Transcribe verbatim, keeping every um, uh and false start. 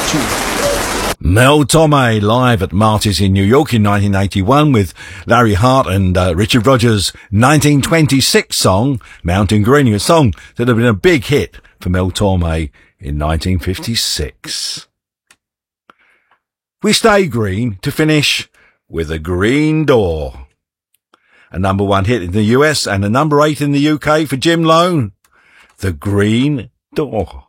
two. Mel Torme live at Marty's in New York in nineteen eighty-one with Larry Hart and uh, Richard Rodgers' nineteen twenty-six song, Mountain Green, a song that had been a big hit for Mel Torme in nineteen fifty-six. We stay green to finish with A Green Door. A number one hit in the U S and a number eight in the U K for Jim Lone. The Green Door.